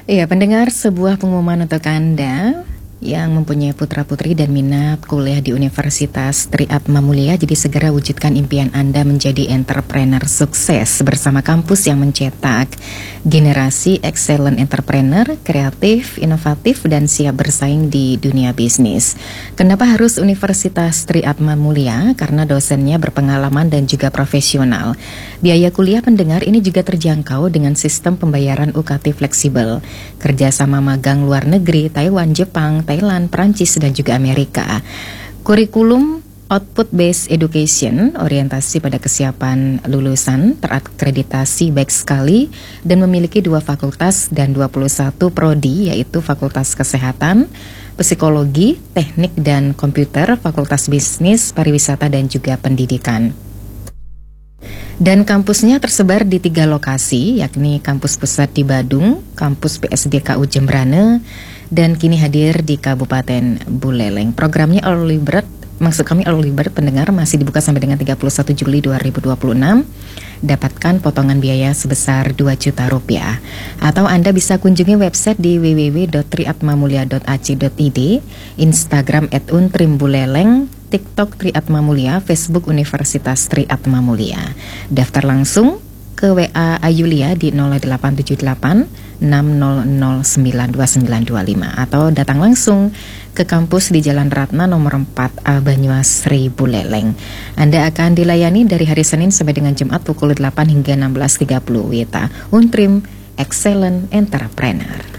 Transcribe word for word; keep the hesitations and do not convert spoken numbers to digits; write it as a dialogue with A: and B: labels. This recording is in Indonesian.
A: Iya, pendengar, sebuah pengumuman untuk Anda yang mempunyai putra-putri dan minat kuliah di Universitas Tri Atma Mulia. Jadi segera wujudkan impian Anda menjadi entrepreneur sukses bersama kampus yang mencetak generasi excellent entrepreneur, kreatif, inovatif, dan siap bersaing di dunia bisnis. Kenapa harus Universitas Tri Atma Mulia? Karena dosennya berpengalaman dan juga profesional. Biaya kuliah pendengar ini juga terjangkau dengan sistem pembayaran U K T fleksibel, kerjasama magang luar negeri, Taiwan, Jepang, Thailand, Perancis, dan juga Amerika. Kurikulum Output Based Education, orientasi pada kesiapan lulusan, terakreditasi baik sekali dan memiliki dua fakultas dan dua puluh satu prodi, yaitu Fakultas Kesehatan, Psikologi, Teknik dan Komputer, Fakultas Bisnis, Pariwisata, dan juga Pendidikan. Dan kampusnya tersebar di tiga lokasi, yakni kampus pusat di Badung, kampus P S D K U Jembrane, dan kini hadir di Kabupaten Buleleng. Programnya Early Bird, maksud kami Early Bird pendengar, masih dibuka sampai dengan tiga puluh satu Juli dua ribu dua puluh enam. Dapatkan potongan biaya sebesar dua juta rupiah. Atau Anda bisa kunjungi website di w w w dot triatmamulia dot a c dot i d, Instagram at untrimbuleleng, TikTok Tri Atma Mulia, Facebook Universitas Tri Atma Mulia. Daftar langsung ke W A Ayulia di nol delapan tujuh delapan enam nol nol sembilan dua sembilan dua lima atau datang langsung ke kampus di Jalan Ratna nomor empat A Banyuasri Buleleng. Anda akan dilayani dari hari Senin sampai dengan Jumat pukul delapan hingga enam belas tiga puluh. Wita Untrim Excellent Entrepreneur.